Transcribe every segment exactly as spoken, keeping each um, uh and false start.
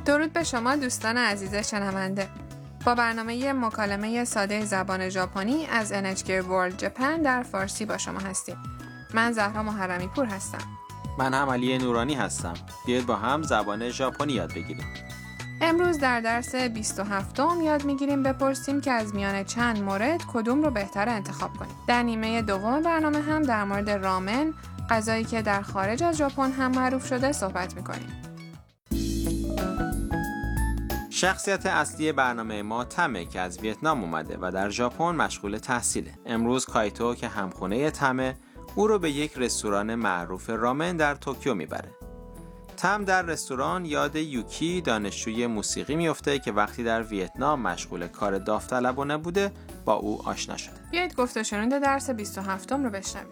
درود به شما دوستان عزیز شنونده. با برنامه مکالمه ساده زبان ژاپنی از ان اچ کی World Japan در فارسی با شما هستیم. من زهرا محرمی پور هستم. من هم علی نورانی هستم. بیاید با هم زبان ژاپنی یاد بگیریم. امروز در درس بیست و هفتم یاد میگیریم بپرسیم که از میان چند مورد کدوم رو بهتر انتخاب کنیم. در نیمه دوم برنامه هم در مورد رامن، غذایی که در خارج از ژاپن هم معروف شده صحبت میکنیم. شخصیت اصلی برنامه ما تمه که از ویتنام اومده و در ژاپن مشغول تحصیله. امروز کایتو که همخونه تمه او رو به یک رستوران معروف رامن در توکیو میبره. تم در رستوران یاد یوکی دانشجوی موسیقی میفته که وقتی در ویتنام مشغول کار داوطلبانه بوده با او آشنا شده. بیایید گفت و شنود درس بیست و هفتم رو بشنویم.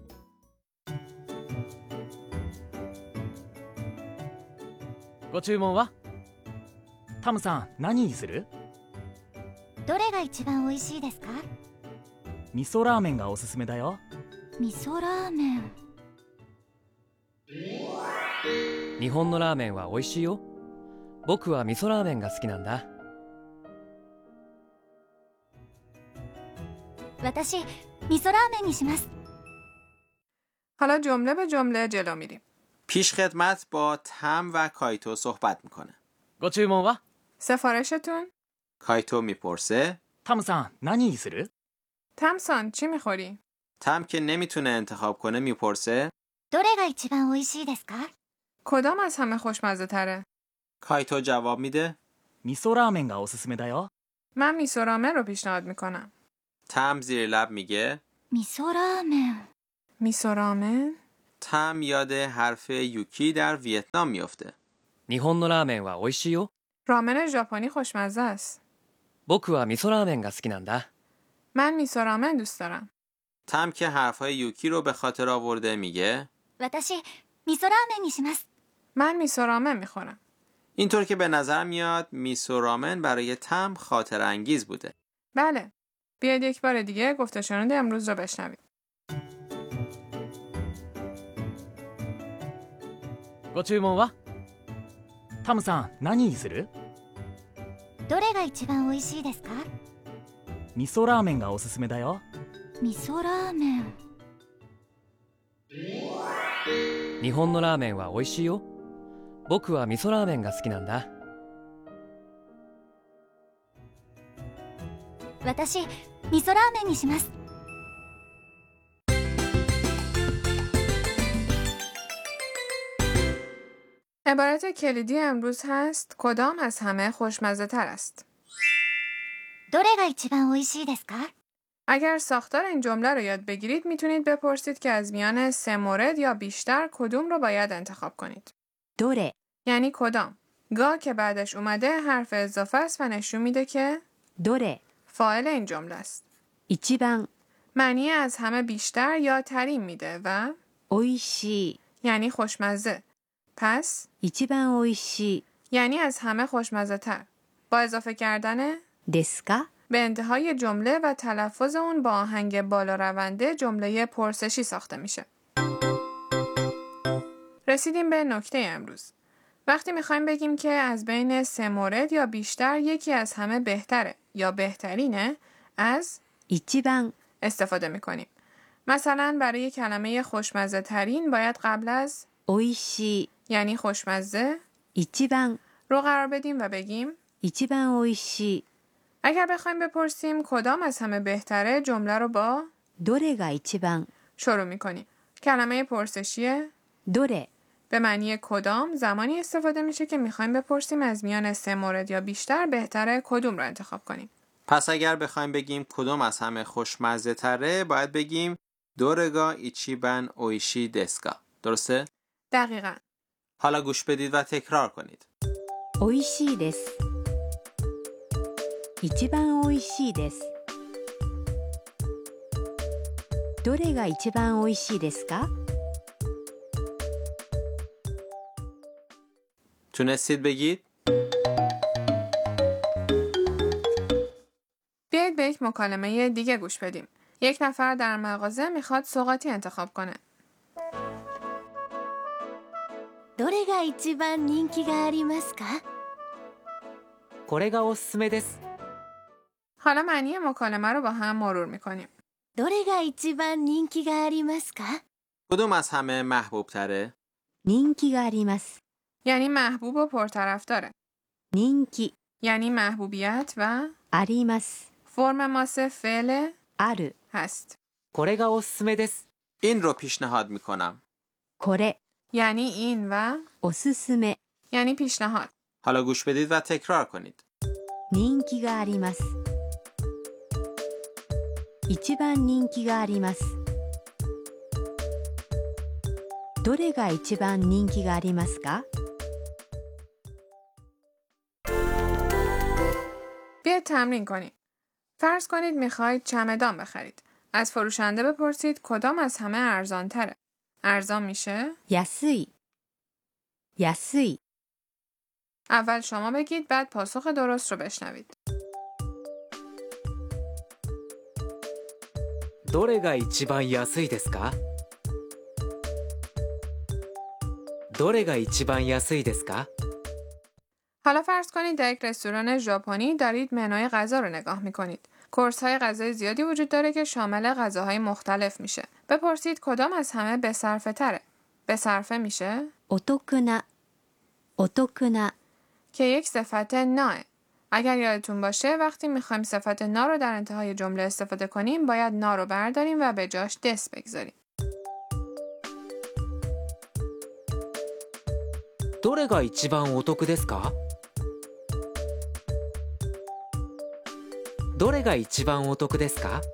ご注文はタムさん何にする？ どれが一番美味しいですか？ 味噌ラーメンがおすすめだよ。 味噌ラーメン。 日本のラーメンは美味しいよ。僕は味噌ラーメンが好きなんだ。 私、味噌ラーメンにします。 حالا جمله به جمله جلو میریم. پیش خدمت با تم و کایتو صحبت میکنه. ご注文は سفارشتون؟ کایتو میپرسه タムさん何にする？ تمسان چی میخوری؟ تم که نمیتونه انتخاب کنه میپرسه どれが一番美味しいですか？ کدام از همه خوشمزه تره؟ کایتو جواب میده 味噌ラーメンがおすすめだよ。 من میسو رامن رو پیشنهاد میکنم. تم زیر لب میگه 味噌ラーメン。 میسو رامن؟ تم یاد حرف یوکی در ویتنام میفته. 日本のラーメンは美味しいよ。 رامن ژاپنی خوشمزه است. 僕は味噌ラーメンが好きなんだ。 من میسو رامن دوست دارم. تم که حرفهای یوکی رو به خاطر آورده میگه 私、味噌ラーメンにします。 من میسو رامن میخورم. اینطور که به نظر میاد میسو رامن برای تم خاطر انگیز بوده. بله. بیاید یک بار دیگه گفت و شنود امروز رو بشنوید. ご注文はタムさん何にする？ どれが一番美味しいですか？ 味噌ラーメンがおすすめだよ。 味噌ラーメン。 日本のラーメンは美味しいよ。僕は味噌ラーメンが好きなんだ。 私、味噌ラーメンにします。 عبارت کلیدی امروز هست کدام از همه خوشمزه تر است؟ どれが一番美味しいですか？ اگر ساختار این جمله رو یاد بگیرید میتونید بپرسید که از میان سه مورد یا بیشتر کدوم رو باید انتخاب کنید. どれ یعنی کدام. گا که بعدش اومده حرف اضافه است و نشون میده که どれ فاعل این جمله است. 一番 معنی از همه بیشتر یا ترین میده و 美味しい یعنی خوشمزه. پس 一番美味しい یعنی از همه خوشمزه تر. با اضافه کردن ですか به انتهای جمله و تلفظ اون با آهنگ بالا رونده جمله پرسشی ساخته میشه. رسیدیم به نکته امروز. وقتی میخوایم بگیم که از بین سه مورد یا بیشتر یکی از همه بهتره یا بهترینه از 一番 استفاده میکنیم. مثلا برای کلمه خوشمزه ترین باید قبل از 美味しい یعنی خوشمزه 一番 رو قرار بدیم و بگیم 一番美味しい اگر بخوایم بپرسیم کدام از همه بهتره جمله رو با どれが一番 شروع میکنیم. کلمه پرسشیه どれ به معنی کدام زمانی استفاده میشه که میخوایم بپرسیم از میان سه مورد یا بیشتر بهتره کدوم رو انتخاب کنیم. پس اگر بخوایم بگیم کدوم از همه خوشمزه تره باید بگیم دورگا ایچیبن اویشی دسکا. درسته؟ دقیقاً. حالا گوش بدید و تکرار کنید. 美味しいです一番美味しいですどれが一番美味しいですか تونستید بگید؟ بیایید به یک مکالمه دیگه گوش بدیم. یک نفر در مغازه میخواد سوغاتی انتخاب کنه. どれが一番人気がありますか？ これがおすすめです。 حالا معنی مکالمه رو با هم مرور میکنیم. どれが一番人気がありますか？ کدوم از همه محبوب تره؟ 人気があります。 یعنی محبوب و پرطرفداره. 人気 یعنی محبوبیت و あります。 فرم ماس فعل ある هست. これがおすすめです。 این رو پیشنهاد میکنم. これ یعنی این و おすすめ یعنی پیشنهاد. حالا گوش بدید و تکرار کنید. 人気があります。一番人気があります。どれが一番人気がありますか？ بیاید تمرین کنیم. فرض کنید میخواید چمدان بخرید. از فروشنده بپرسید کدام از همه ارزان تره. ارزان میشه؟ 安い安い اول شما بگید بعد پاسخ درست رو بشنوید. どれが一番安いですか？どれが一番安いですか？ حالا فرض کنید در یک رستوران ژاپنی دارید منوی غذا رو نگاه میکنید. کورس‌های غذای زیادی وجود داره که شامل غذاهای مختلف میشه. بپرسید کدام از همه به‌صرفه تره. به‌صرفه میشه お得なお得な که یک صفت ناه. اگر یادتون باشه وقتی میخوایم صفت نا رو در انتهای جمله استفاده کنیم باید نا رو برداریم و به جاش دس بگذاریم. どれが一番お得ですか？どれが一番お得ですか？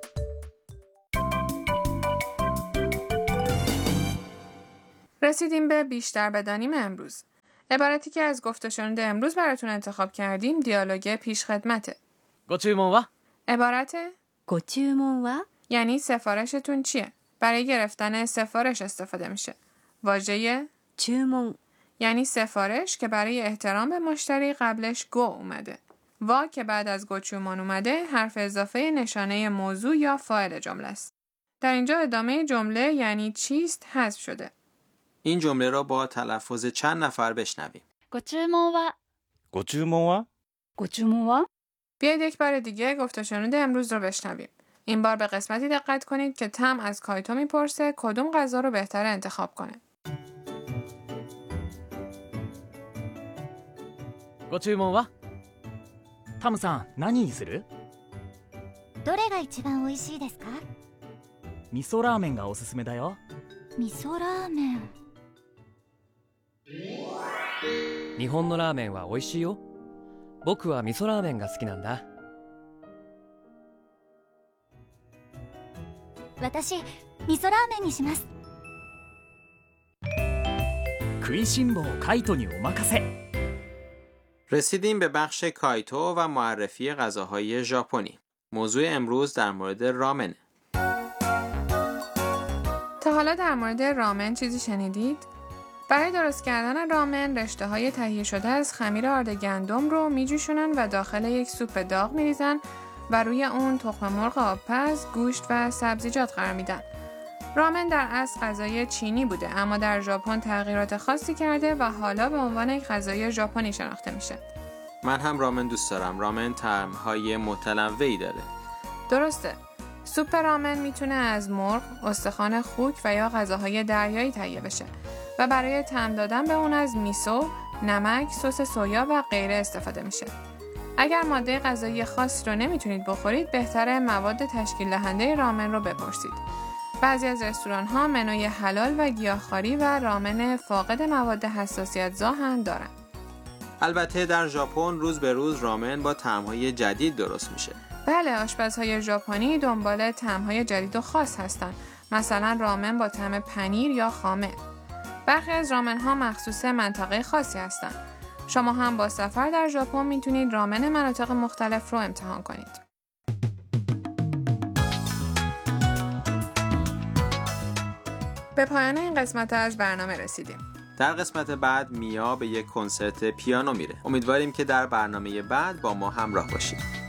رسیدیم به بیشتر بدانیم امروز. عبارتی که از گفت و شنود امروز براتون انتخاب کردیم دیالوگ پیش خدمته. ご注文は عبارت ご注文は یعنی سفارشتون چیه؟ برای گرفتن سفارش استفاده میشه. واژه 注文 یعنی سفارش که برای احترام به مشتری قبلش گو اومده. وا که بعد از گوچومان اومده حرف اضافه نشانه موضوع یا فاعل جمله است. در اینجا ادامه جمله یعنی چیست حذف شده. این جمله را با تلفظ چند نفر بشنویم. ご注文はご注文はご注文は بیایید یک بار دیگه گفت و شنود امروز رو بشنویم. این بار به قسمتی دقت کنید که تم از کایتو میپرسه کدوم غذا رو بهتره انتخاب کنه. ご注文はタムさん何にする？ どれが一番美味しいですか？ 味噌ラーメンがおすすめだよ。 味噌ラーメン。 日本のラーメンは美味しいよ。僕は味噌ラーメンが好きなんだ。 私、味噌ラーメンにします。 食いしん坊カイトにお任せ。 رسیدیم به بخش کایتو و معرفی غذاهای ژاپنی. موضوع امروز در مورد رامنه. تا حالا در مورد رامن چیزی شنیدید؟ برای درست کردن رامن رشته های تهیه شده از خمیر آرد گندم رو میجوشونن و داخل یک سوپ داغ میریزن و روی اون تخم مرغ آبپز، گوشت و سبزیجات قرار میدن. رامن در اصل غذای چینی بوده اما در ژاپن تغییرات خاصی کرده و حالا به عنوان یک غذای ژاپنی شناخته میشه. من هم رامن دوست دارم. رامن طعم‌های متنوعی داره. درسته. سوپ رامن میتونه از مرغ، استخوان خوک و یا غذاهای دریایی تهیه بشه و برای طعم دادن به اون از میسو، نمک، سس سویا و غیره استفاده میشه. اگر ماده غذایی خاصی رو نمیتونید بخورید، بهتره مواد تشکیل دهنده رامن رو بپرسید. بعضی از رستوران‌ها منوی حلال و گیاهخواری و رامن فاقد مواد حساسیت زا هم دارن. البته در ژاپن روز به روز رامن با طعم‌های جدید درست میشه. بله، آشپزهای ژاپنی دنبال طعم‌های جدید و خاص هستن. مثلا رامن با طعم پنیر یا خامه. برخی از رامن‌ها مخصوص منطقه خاصی هستن. شما هم با سفر در ژاپن میتونید رامن مناطق مختلف رو امتحان کنید. به پایان این قسمت از برنامه رسیدیم. در قسمت بعد میا به یک کنسرت پیانو میره. امیدواریم که در برنامه بعد با ما همراه باشید.